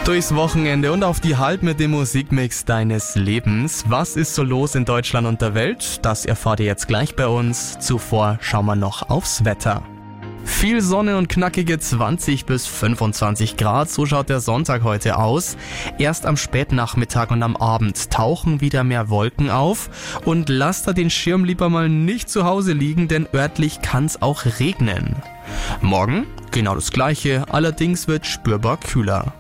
Durchs Wochenende und auf die Halb mit dem Musikmix deines Lebens. Was ist so los in Deutschland und der Welt? Das erfahrt ihr jetzt gleich bei uns. Zuvor schauen wir noch aufs Wetter. Viel Sonne und knackige 20 bis 25 Grad, so schaut der Sonntag heute aus. Erst am Spätnachmittag und am Abend tauchen wieder mehr Wolken auf. Und lasst da den Schirm lieber mal nicht zu Hause liegen, denn örtlich kann's auch regnen. Morgen genau das Gleiche, allerdings wird spürbar kühler.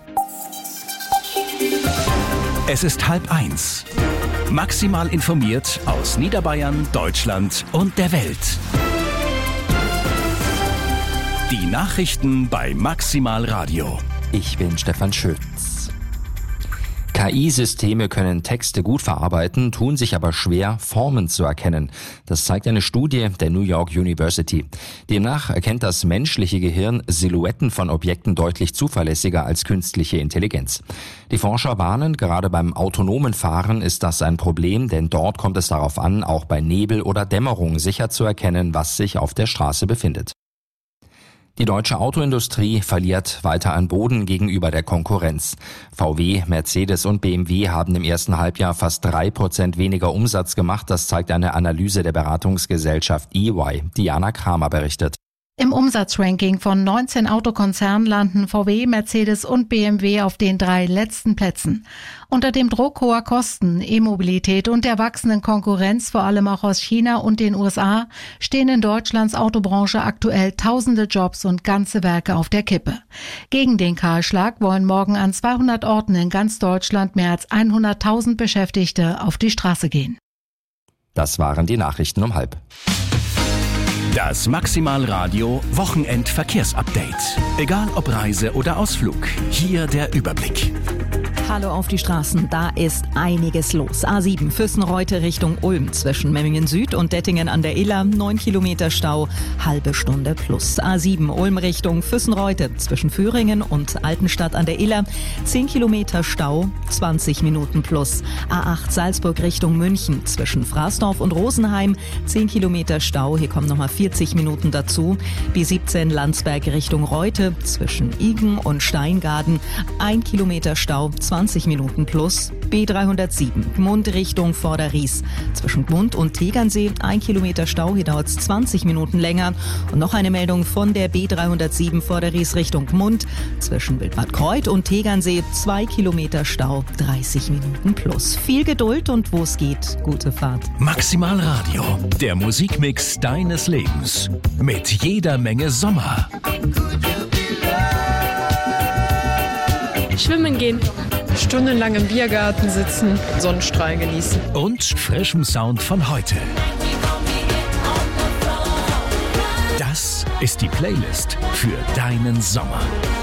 Es ist 12:30. Maximal informiert aus Niederbayern, Deutschland und der Welt. Die Nachrichten bei Maximal Radio. Ich bin Stefan Schütz. KI-Systeme können Texte gut verarbeiten, tun sich aber schwer, Formen zu erkennen. Das zeigt eine Studie der New York University. Demnach erkennt das menschliche Gehirn Silhouetten von Objekten deutlich zuverlässiger als künstliche Intelligenz. Die Forscher warnen, gerade beim autonomen Fahren ist das ein Problem, denn dort kommt es darauf an, auch bei Nebel oder Dämmerung sicher zu erkennen, was sich auf der Straße befindet. Die deutsche Autoindustrie verliert weiter an Boden gegenüber der Konkurrenz. VW, Mercedes und BMW haben im ersten Halbjahr fast 3% weniger Umsatz gemacht. Das zeigt eine Analyse der Beratungsgesellschaft EY. Diana Kramer berichtet. Im Umsatzranking von 19 Autokonzernen landen VW, Mercedes und BMW auf den 3 letzten Plätzen. Unter dem Druck hoher Kosten, E-Mobilität und der wachsenden Konkurrenz, vor allem auch aus China und den USA, stehen in Deutschlands Autobranche aktuell tausende Jobs und ganze Werke auf der Kippe. Gegen den Kahlschlag wollen morgen an 200 Orten in ganz Deutschland mehr als 100.000 Beschäftigte auf die Straße gehen. Das waren die Nachrichten um 12:30. Das Maximal Radio Wochenendverkehrsupdate. Egal ob Reise oder Ausflug, hier der Überblick. Hallo auf die Straßen, da ist einiges los. A7 Füssenreute Richtung Ulm zwischen Memmingen Süd und Dettingen an der Iller, 9 Kilometer Stau, halbe Stunde plus. A7 Ulm Richtung Füssenreute zwischen Führingen und Altenstadt an der Iller, 10 Kilometer Stau, 20 Minuten plus. A8 Salzburg Richtung München zwischen Fraßdorf und Rosenheim, 10 Kilometer Stau, hier kommen nochmal 40 Minuten dazu. B17 Landsberg Richtung Reute zwischen Igen und Steingaden, 1 Kilometer Stau, 20 Minuten plus. B307 Gmund Richtung Vorderries zwischen Gmund und Tegernsee, 1 Kilometer Stau, hier dauert es 20 Minuten länger. Und noch eine Meldung von der B307 Vorderries Richtung Gmund zwischen Wildbad Kreuth und Tegernsee, 2 Kilometer Stau, 30 Minuten plus. Viel Geduld und wo es geht, gute Fahrt. Maximal Radio, der Musikmix deines Lebens. Mit jeder Menge Sommer. Schwimmen gehen. Stundenlang im Biergarten sitzen, Sonnenstrahlen genießen. Und frischem Sound von heute. Das ist die Playlist für deinen Sommer.